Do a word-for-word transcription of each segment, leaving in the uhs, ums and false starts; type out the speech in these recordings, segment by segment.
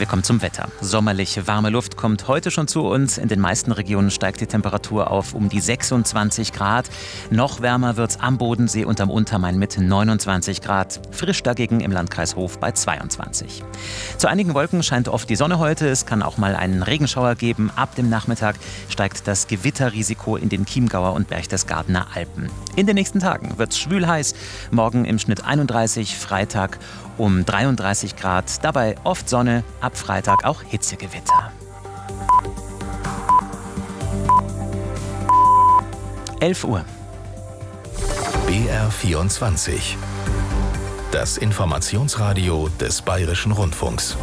Wir kommen zum Wetter. Sommerlich warme Luft kommt heute schon zu uns. In den meisten Regionen steigt die Temperatur auf um die sechsundzwanzig Grad. Noch wärmer wird es am Bodensee und am Untermain mit neunundzwanzig Grad. Frisch dagegen im Landkreis Hof bei zweiundzwanzig. Zu einigen Wolken scheint oft die Sonne heute. Es kann auch mal einen Regenschauer geben. Ab dem Nachmittag steigt das Gewitterrisiko in den Chiemgauer und Berchtesgadener Alpen. In den nächsten Tagen wird es schwül heiß. Morgen im Schnitt einunddreißig, Freitag um dreiunddreißig Grad. Dabei oft Sonne, ab Freitag auch Hitzegewitter. elf Uhr. B R vierundzwanzig. Das Informationsradio des Bayerischen Rundfunks.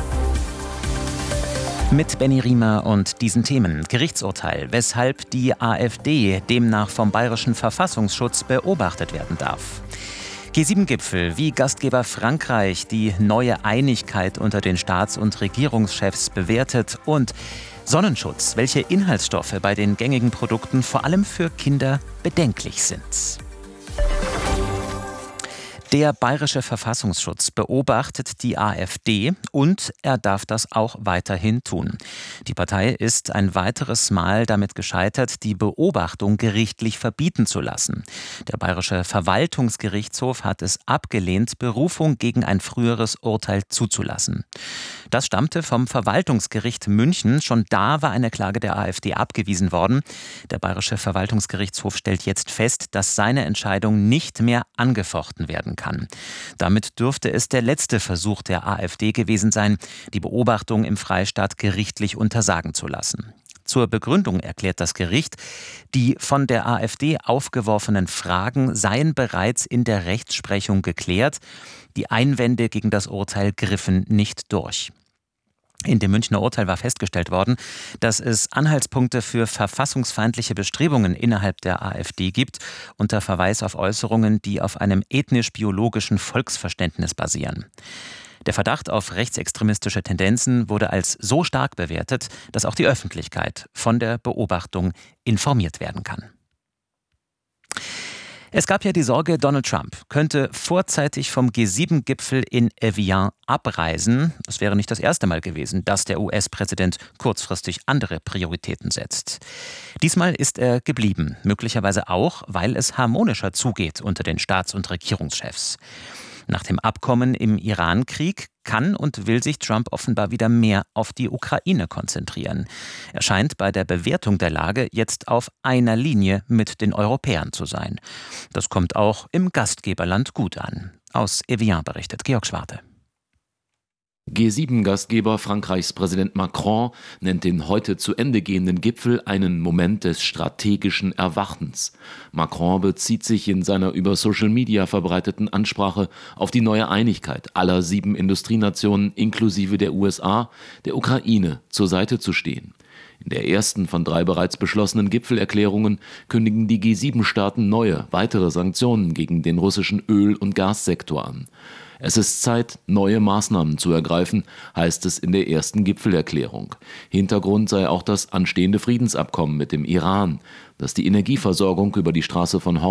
Mit Benny Riemer und diesen Themen. Gerichtsurteil, weshalb die AfD demnach vom Bayerischen Verfassungsschutz beobachtet werden darf. G sieben Gipfel, wie Gastgeber Frankreich die neue Einigkeit unter den Staats- und Regierungschefs bewertet, und Sonnenschutz, welche Inhaltsstoffe bei den gängigen Produkten vor allem für Kinder bedenklich sind. Der Bayerische Verfassungsschutz beobachtet die AfD und er darf das auch weiterhin tun. Die Partei ist ein weiteres Mal damit gescheitert, die Beobachtung gerichtlich verbieten zu lassen. Der Bayerische Verwaltungsgerichtshof hat es abgelehnt, Berufung gegen ein früheres Urteil zuzulassen. Das stammte vom Verwaltungsgericht München. Schon da war eine Klage der AfD abgewiesen worden. Der Bayerische Verwaltungsgerichtshof stellt jetzt fest, dass seine Entscheidung nicht mehr angefochten werden kann. Damit dürfte es der letzte Versuch der AfD gewesen sein, die Beobachtung im Freistaat gerichtlich untersagen zu lassen. Zur Begründung erklärt das Gericht, die von der AfD aufgeworfenen Fragen seien bereits in der Rechtsprechung geklärt. Die Einwände gegen das Urteil griffen nicht durch. In dem Münchner Urteil war festgestellt worden, dass es Anhaltspunkte für verfassungsfeindliche Bestrebungen innerhalb der AfD gibt, unter Verweis auf Äußerungen, die auf einem ethnisch-biologischen Volksverständnis basieren. Der Verdacht auf rechtsextremistische Tendenzen wurde als so stark bewertet, dass auch die Öffentlichkeit von der Beobachtung informiert werden kann. Es gab ja die Sorge, Donald Trump könnte vorzeitig vom G sieben Gipfel in Evian abreisen. Es wäre nicht das erste Mal gewesen, dass der U S-Präsident kurzfristig andere Prioritäten setzt. Diesmal ist er geblieben, möglicherweise auch, weil es harmonischer zugeht unter den Staats- und Regierungschefs. Nach dem Abkommen im Iran-Krieg kann und will sich Trump offenbar wieder mehr auf die Ukraine konzentrieren. Er scheint bei der Bewertung der Lage jetzt auf einer Linie mit den Europäern zu sein. Das kommt auch im Gastgeberland gut an. Aus Evian berichtet Georg Schwarte. G sieben Gastgeber Frankreichs Präsident Macron nennt den heute zu Ende gehenden Gipfel einen Moment des strategischen Erwachens. Macron bezieht sich in seiner über Social Media verbreiteten Ansprache auf die neue Einigkeit aller sieben Industrienationen inklusive der U S A, der Ukraine zur Seite zu stehen. In der ersten von drei bereits beschlossenen Gipfelerklärungen kündigen die G sieben Staaten neue, weitere Sanktionen gegen den russischen Öl- und Gassektor an. Es ist Zeit, neue Maßnahmen zu ergreifen, heißt es in der ersten Gipfelerklärung. Hintergrund sei auch das anstehende Friedensabkommen mit dem Iran, das die Energieversorgung über die Straße von